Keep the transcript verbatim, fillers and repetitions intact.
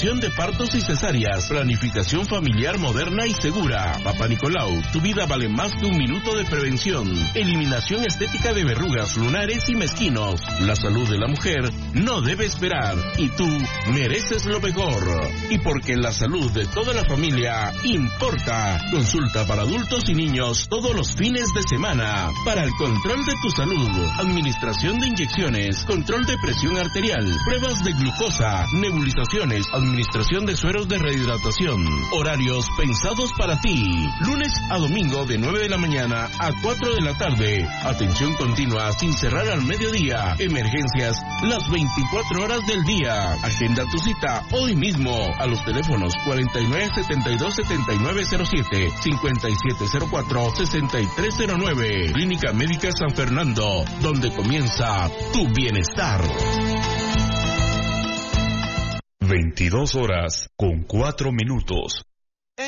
prevención de partos y cesáreas, planificación familiar moderna y segura. Papá Nicolau, tu vida vale más que un minuto de prevención. Eliminación estética de verrugas, lunares y mezquinos. La salud de la mujer no debe esperar y tú mereces lo mejor. Y porque la salud de toda la familia importa. Consulta para adultos y niños todos los fines de semana. Para el control de tu salud, administración de inyecciones, control de presión arterial, pruebas de glucosa, nebulizaciones, administración de sueros de rehidratación. Horarios pensados para ti. Lunes a domingo de nueve de la mañana a cuatro de la tarde. Atención continua sin cerrar al mediodía. Emergencias las veinticuatro horas del día. Agenda tu cita hoy mismo a los teléfonos cuarenta y nueve setenta y dos setenta y nueve cero siete, cincuenta y siete cero cuatro sesenta y tres cero nueve. Clínica Médica San Fernando, donde comienza tu bienestar. veintidós horas con cuatro minutos.